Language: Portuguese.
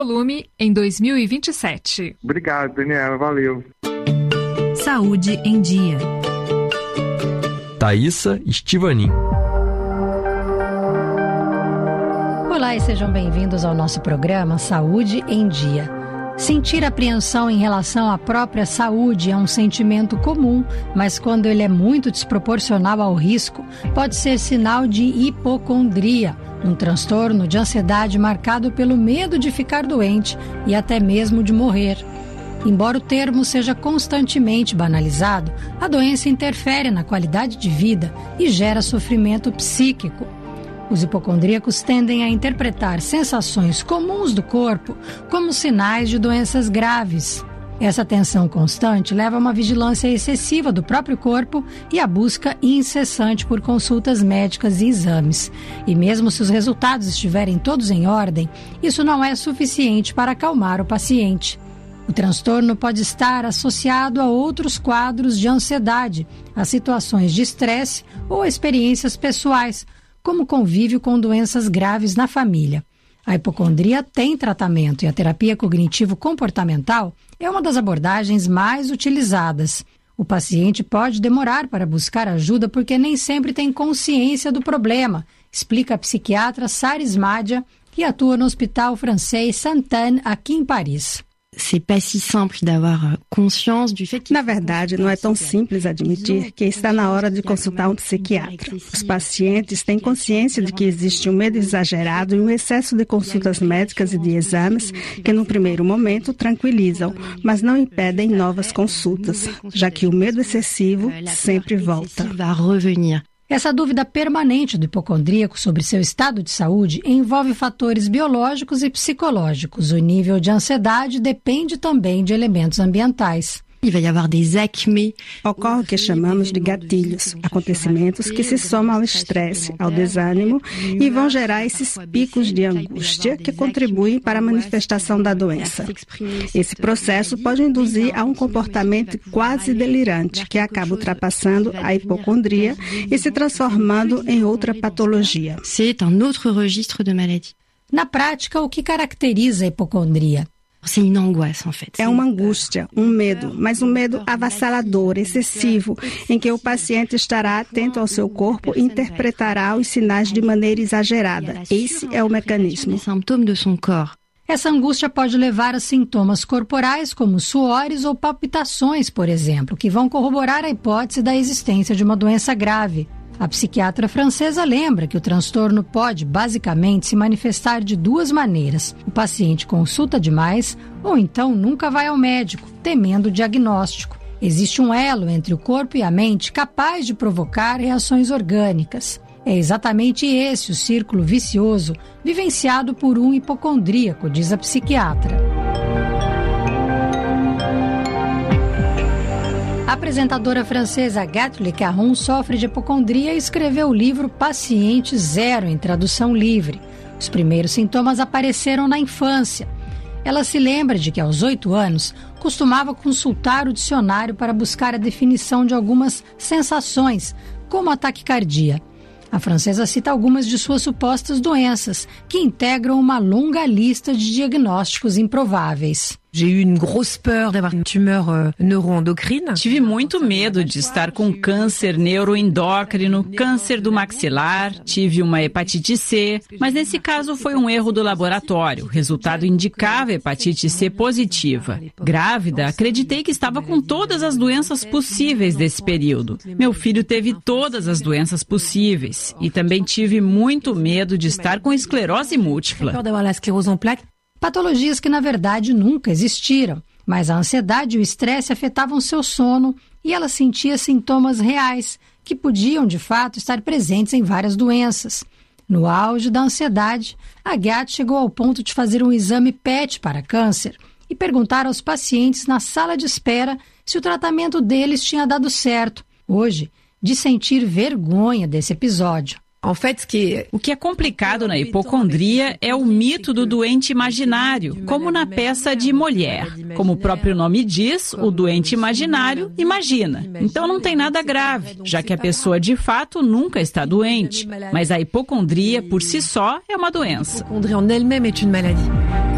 volume em 2027. Obrigado, Daniela. Valeu. Saúde em Dia. Thaísa Estivanin. Olá e sejam bem-vindos ao nosso programa Saúde em Dia. Sentir apreensão em relação à própria saúde é um sentimento comum, mas quando ele é muito desproporcional ao risco, pode ser sinal de hipocondria, um transtorno de ansiedade marcado pelo medo de ficar doente e até mesmo de morrer. Embora o termo seja constantemente banalizado, a doença interfere na qualidade de vida e gera sofrimento psíquico. Os hipocondríacos tendem a interpretar sensações comuns do corpo como sinais de doenças graves. Essa tensão constante leva a uma vigilância excessiva do próprio corpo e a busca incessante por consultas médicas e exames. E mesmo se os resultados estiverem todos em ordem, isso não é suficiente para acalmar o paciente. O transtorno pode estar associado a outros quadros de ansiedade, a situações de estresse ou a experiências pessoais, como convívio com doenças graves na família. A hipocondria tem tratamento e a terapia cognitivo-comportamental é uma das abordagens mais utilizadas. O paciente pode demorar para buscar ajuda porque nem sempre tem consciência do problema, explica a psiquiatra Saris Madia, que atua no Hospital francês Sainte-Anne, aqui em Paris. Na verdade, não é tão simples admitir que está na hora de consultar um psiquiatra. Os pacientes têm consciência de que existe um medo exagerado e um excesso de consultas médicas e de exames que, no primeiro momento, tranquilizam, mas não impedem novas consultas, já que o medo excessivo sempre volta. Essa dúvida permanente do hipocondríaco sobre seu estado de saúde envolve fatores biológicos e psicológicos. O nível de ansiedade depende também de elementos ambientais. Ocorre o que chamamos de gatilhos, acontecimentos que se somam ao estresse, ao desânimo e vão gerar esses picos de angústia que contribuem para a manifestação da doença. Esse processo pode induzir a um comportamento quase delirante que acaba ultrapassando a hipocondria e se transformando em outra patologia. Na prática, o que caracteriza a hipocondria? É uma angústia, um medo, mas um medo avassalador, excessivo, em que o paciente estará atento ao seu corpo e interpretará os sinais de maneira exagerada. Esse é o mecanismo. Essa angústia pode levar a sintomas corporais como suores ou palpitações, por exemplo, que vão corroborar a hipótese da existência de uma doença grave. A psiquiatra francesa lembra que o transtorno pode, basicamente, se manifestar de duas maneiras. O paciente consulta demais ou então nunca vai ao médico, temendo o diagnóstico. Existe um elo entre o corpo e a mente capaz de provocar reações orgânicas. É exatamente esse o círculo vicioso vivenciado por um hipocondríaco, diz a psiquiatra. A apresentadora francesa Agathe Le Caron sofre de hipocondria e escreveu o livro Paciente Zero, em tradução livre. Os primeiros sintomas apareceram na infância. Ela se lembra de que, aos 8 anos, costumava consultar o dicionário para buscar a definição de algumas sensações, como a taquicardia. A francesa cita algumas de suas supostas doenças, que integram uma longa lista de diagnósticos improváveis. Tive muito medo de estar com câncer neuroendócrino, câncer do maxilar, tive uma hepatite C, mas nesse caso foi um erro do laboratório. O resultado indicava hepatite C positiva. Grávida, acreditei que estava com todas as doenças possíveis desse período. Meu filho teve todas as doenças possíveis e também tive muito medo de estar com esclerose múltipla. Patologias que, na verdade, nunca existiram, mas a ansiedade e o estresse afetavam seu sono e ela sentia sintomas reais, que podiam, de fato, estar presentes em várias doenças. No auge da ansiedade, Agathe chegou ao ponto de fazer um exame PET para câncer e perguntar aos pacientes na sala de espera se o tratamento deles tinha dado certo. Hoje, de sentir vergonha desse episódio. O que é complicado na hipocondria é o mito do doente imaginário, como na peça de Molière. Como o próprio nome diz, o doente imaginário imagina. Então não tem nada grave, já que a pessoa de fato nunca está doente. Mas a hipocondria, por si só, é uma doença.